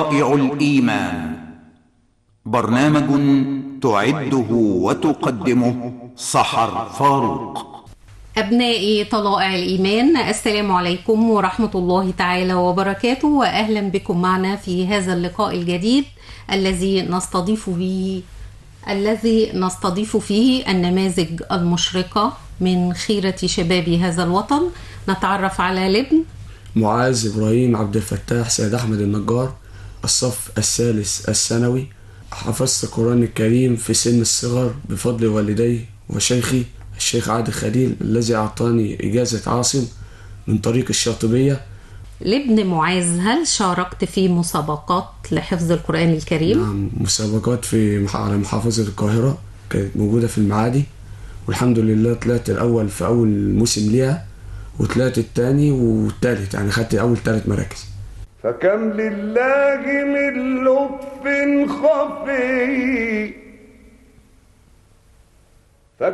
شرائع الإيمان، برنامج تعده وتقدمه سحر فاروق. أبنائي طلائع الإيمان، السلام عليكم ورحمة الله تعالى وبركاته، وأهلا بكم معنا في هذا اللقاء الجديد الذي نستضيف فيه النماذج المشرقة من خيرة شباب هذا الوطن. نتعرف على لابن معاذ إبراهيم عبد الفتاح سيد أحمد النجار، الصف الثالث الثانوي. حفظت القرآن الكريم في سن الصغر بفضل والدي وشيخي الشيخ عادل خليل الذي أعطاني إجازة عاصم من طريق الشاطبية. لابن معاذ، هل شاركت في مسابقات لحفظ القرآن الكريم؟ نعم، مسابقات على محافظة القاهرة كانت موجودة في المعادي، والحمد لله طلعت الأول في أول موسم ليها، وطلعت الثاني والثالث، يعني خدت أول 3 مراكز. فكم لله من لطف خفي